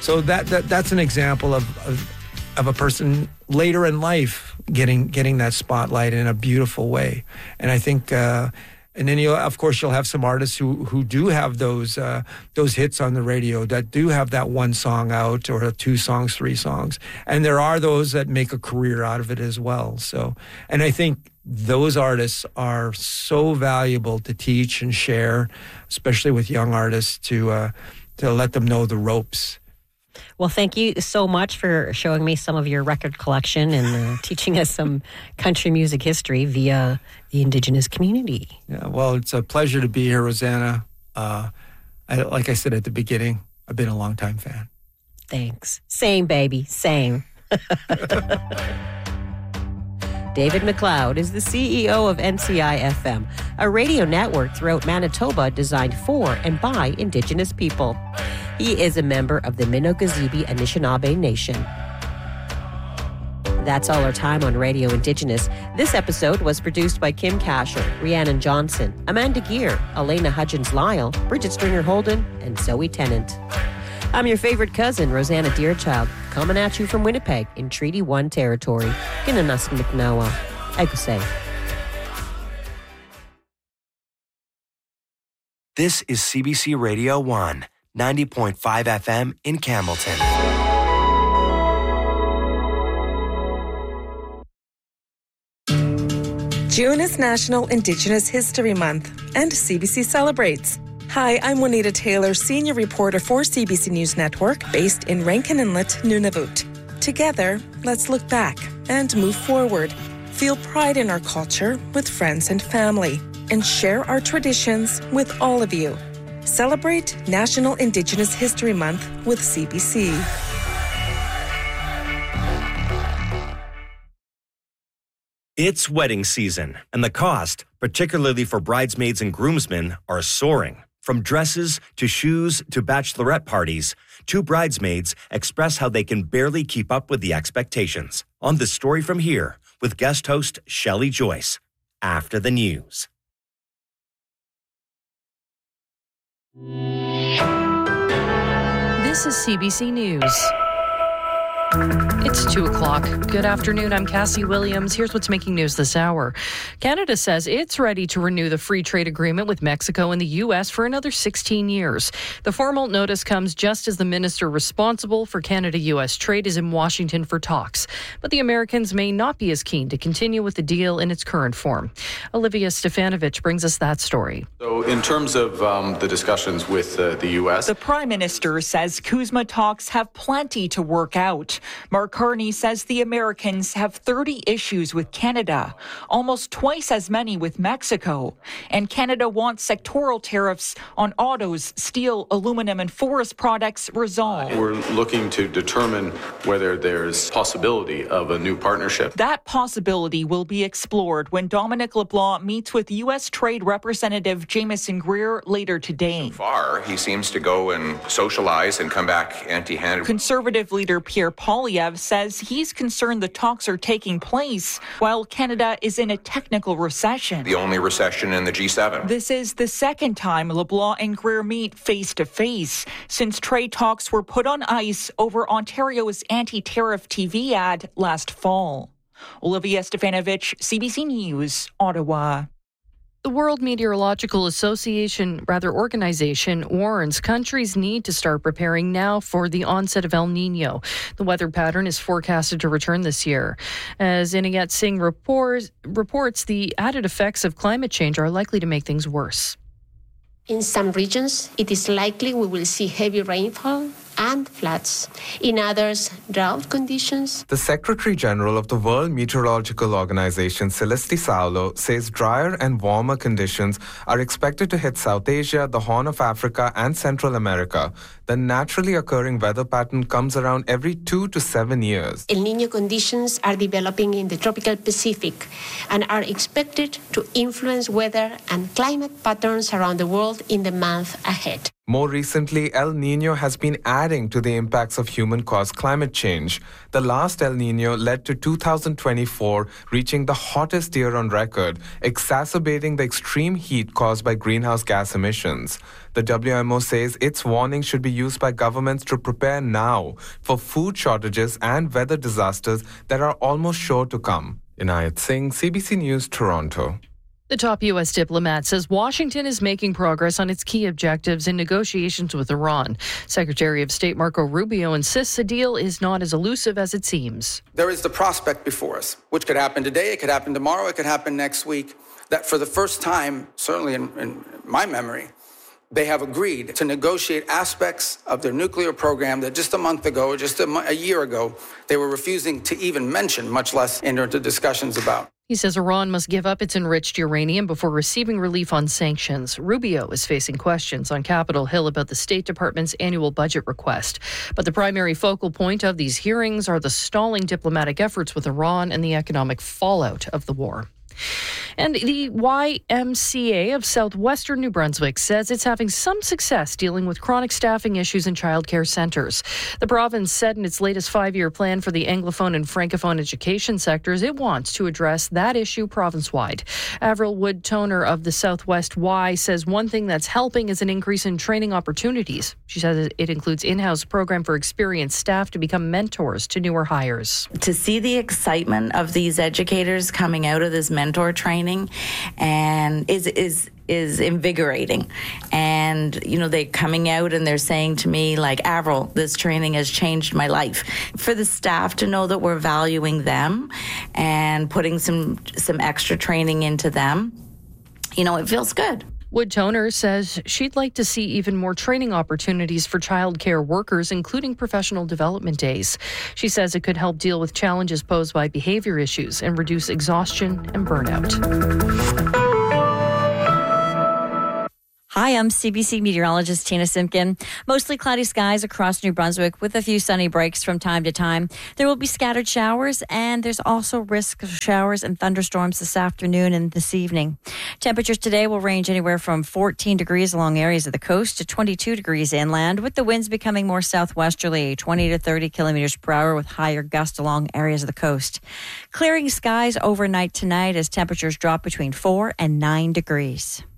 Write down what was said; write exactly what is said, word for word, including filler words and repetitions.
so that, that that's an example of, of of a person later in life getting getting that spotlight in a beautiful way. And I think, uh, and then you of course you'll have some artists who who do have those uh, those hits on the radio, that do have that one song out or two songs, three songs, and there are those that make a career out of it as well. So, and I think those artists are so valuable to teach and share, especially with young artists, to uh, to let them know the ropes. Well, thank you so much for showing me some of your record collection and uh, teaching us some country music history via the Indigenous community. Yeah, well, it's a pleasure to be here, Rosanna. Uh, I, like I said at the beginning, I've been a longtime fan. Thanks. Same, baby. Same. David McLeod is the C E O of N C I F M, a radio network throughout Manitoba designed for and by Indigenous people. He is a member of the Minnogazibi Anishinaabe Nation. That's all our time on Radio Indigenous. This episode was produced by Kim Casher, Rhiannon Johnson, Amanda Gear, Elena Hudgens-Lyle, Bridget Stringer-Holden, and Zoe Tennant. I'm your favorite cousin, Rosanna Deerchild, coming at you from Winnipeg in Treaty one territory. Ginanask McNowa. Egusay. This is C B C Radio one, ninety point five F M in Campbellton. June is National Indigenous History Month, and C B C celebrates. Hi, I'm Juanita Taylor, senior reporter for C B C News Network, based in Rankin Inlet, Nunavut. Together, let's look back and move forward. Feel pride in our culture with friends and family, and share our traditions with all of you. Celebrate National Indigenous History Month with C B C. It's wedding season, and the cost, particularly for bridesmaids and groomsmen, are soaring. From dresses to shoes to bachelorette parties, two bridesmaids express how they can barely keep up with the expectations. On The Story From Here, with guest host Shelley Joyce, after the news. This is C B C News. It's two o'clock. Good afternoon. I'm Cassie Williams. Here's what's making news this hour. Canada says it's ready to renew the free trade agreement with Mexico and the U S for another sixteen years. The formal notice comes just as the minister responsible for Canada-U S trade is in Washington for talks. But the Americans may not be as keen to continue with the deal in its current form. Olivia Stefanovich brings us that story. So in terms of um, the discussions with uh, the U S, the Prime Minister says CUSMA talks have plenty to work out. Mark Carney says the Americans have thirty issues with Canada, almost twice as many with Mexico. And Canada wants sectoral tariffs on autos, steel, aluminum, and forest products resolved. We're looking to determine whether there's possibility of a new partnership. That possibility will be explored when Dominic LeBlanc meets with U S Trade Representative Jamieson Greer later today. So far, he seems to go and socialize and come back empty-handed. Conservative leader Pierre Poilievre says he's concerned the talks are taking place while Canada is in a technical recession. The only recession in the G seven. This is the second time LeBlanc and Greer meet face-to-face since trade talks were put on ice over Ontario's anti-tariff T V ad last fall. Olivia Stefanovich, C B C News, Ottawa. The World Meteorological Association, rather organization, warns countries need to start preparing now for the onset of El Nino. The weather pattern is forecasted to return this year. As Inayat Singh reports, reports, the added effects of climate change are likely to make things worse. In some regions, it is likely we will see heavy rainfall and floods. In others, drought conditions. The Secretary General of the World Meteorological Organization, Celeste Saulo, says drier and warmer conditions are expected to hit South Asia, the Horn of Africa, and Central America. The naturally occurring weather pattern comes around every two to seven years. El Niño conditions are developing in the tropical Pacific and are expected to influence weather and climate patterns around the world in the month ahead. More recently, El Niño has been adding to the impacts of human-caused climate change. The last El Niño led to two thousand twenty-four reaching the hottest year on record, exacerbating the extreme heat caused by greenhouse gas emissions. The W M O says its warnings should be used by governments to prepare now for food shortages and weather disasters that are almost sure to come. Inayat Singh, C B C News, Toronto. The top U S diplomat says Washington is making progress on its key objectives in negotiations with Iran. Secretary of State Marco Rubio insists the deal is not as elusive as it seems. There is the prospect before us, which could happen today, it could happen tomorrow, it could happen next week, that for the first time, certainly in, in my memory, they have agreed to negotiate aspects of their nuclear program that just a month ago, or just a, mo- a year ago, they were refusing to even mention, much less enter into discussions about. He says Iran must give up its enriched uranium before receiving relief on sanctions. Rubio is facing questions on Capitol Hill about the State Department's annual budget request. But the primary focal point of these hearings are the stalling diplomatic efforts with Iran and the economic fallout of the war. And the Y M C A of southwestern New Brunswick says it's having some success dealing with chronic staffing issues in childcare centres. The province said in its latest five-year plan for the Anglophone and Francophone education sectors, it wants to address that issue province-wide. Avril Wood-Toner of the Southwest Y says one thing that's helping is an increase in training opportunities. She says it includes in-house program for experienced staff to become mentors to newer hires. To see the excitement of these educators coming out of this mentor training and is is is invigorating. And, you know, they're coming out and they're saying to me, like, Avril, this training has changed my life. For the staff to know that we're valuing them and putting some some extra training into them, you know, it feels good. Wood-Toner says she'd like to see even more training opportunities for childcare workers, including professional development days. She says it could help deal with challenges posed by behavior issues and reduce exhaustion and burnout. Hi, I'm C B C meteorologist Tina Simpkin. Mostly cloudy skies across New Brunswick with a few sunny breaks from time to time. There will be scattered showers, and there's also risk of showers and thunderstorms this afternoon and this evening. Temperatures today will range anywhere from fourteen degrees along areas of the coast to twenty-two degrees inland, with the winds becoming more southwesterly, twenty to thirty kilometers per hour, with higher gusts along areas of the coast. Clearing skies overnight tonight as temperatures drop between four and nine degrees.